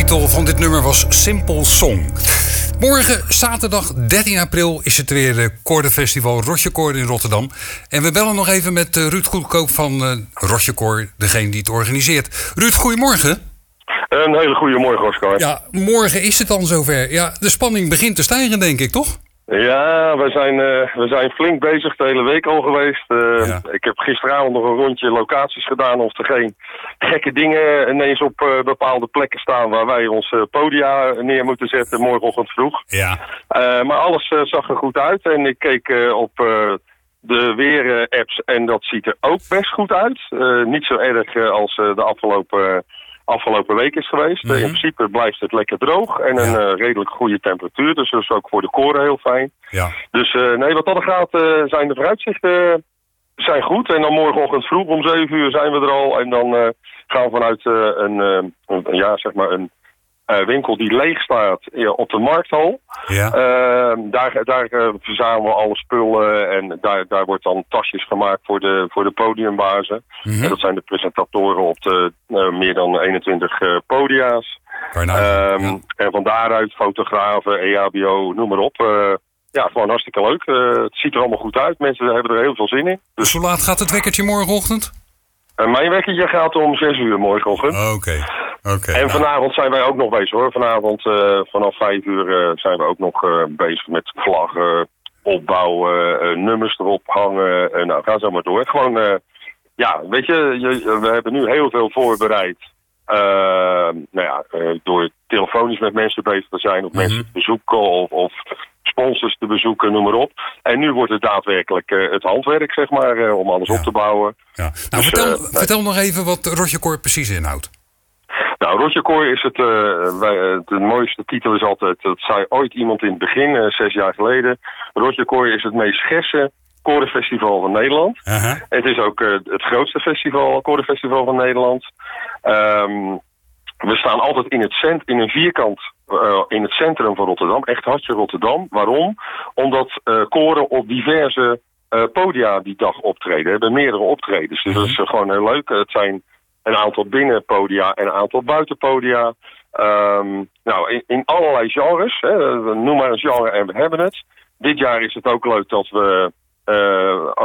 titel van dit nummer was Simple Song. Morgen, zaterdag 13 april, is het weer Koordenfestival Rotjekoor in Rotterdam. En we bellen nog even met Ruud Goedkoop van Rotjekoor, degene die het organiseert. Ruud, goedemorgen. Een hele goede morgen, Oscar. Ja, morgen is het dan zover. Ja, de spanning begint te stijgen, denk ik, toch? Ja, we zijn flink bezig de hele week al geweest. Ik heb gisteravond nog een rondje locaties gedaan of er geen gekke dingen ineens op bepaalde plekken staan waar wij ons podia neer moeten zetten morgenochtend vroeg. Ja. Maar alles zag er goed uit en ik keek op de weer-apps en dat ziet er ook best goed uit. Niet zo erg als de afgelopen week is geweest. Mm-hmm. In principe blijft het lekker droog en een redelijk goede temperatuur. Dus dat is ook voor de koren heel fijn. Ja. Dus nee, wat dat gaat zijn de vooruitzichten zijn goed. En dan morgenochtend vroeg om 7 uur zijn we er al. En dan gaan we vanuit een winkel die leeg staat op de markthal. Ja. Daar verzamelen we alle spullen en daar wordt dan tasjes gemaakt voor de podiumbazen. Mm-hmm. En dat zijn de presentatoren op de meer dan 21 podia's. En van daaruit fotografen, EHBO, noem maar op. Ja, gewoon hartstikke leuk. Het ziet er allemaal goed uit. Mensen hebben er heel veel zin in. Dus hoe laat gaat het wekkertje morgenochtend? Mijn wekkertje gaat om 6 uur morgenochtend. Oké. En vanavond zijn wij ook nog bezig hoor. Vanavond vanaf 5 uur zijn we ook nog bezig met vlaggen, opbouwen, nummers erop hangen. Nou, ga zo maar door. Gewoon, weet je, we hebben nu heel veel voorbereid. Door telefonisch met mensen bezig te zijn of mensen te bezoeken of sponsors te bezoeken, noem maar op. En nu wordt het daadwerkelijk het handwerk, zeg maar, om alles op te bouwen. Ja. Nou, dus, vertel nog even wat Rotjekoor precies inhoudt. Nou, Rotjekoor is de mooiste titel is altijd, dat zei ooit iemand in het begin, 6 jaar geleden. Rotjekoor is het meest scherse korenfestival van Nederland. Uh-huh. Het is ook het grootste korenfestival van Nederland. We staan altijd in een vierkant in het centrum van Rotterdam. Echt hartje Rotterdam. Waarom? Omdat koren op diverse podia die dag optreden. We hebben meerdere optredens. Dus dat is gewoon heel leuk. Het zijn een aantal binnenpodia en een aantal buitenpodia. In allerlei genres. Noem maar een genre en we hebben het. Dit jaar is het ook leuk dat we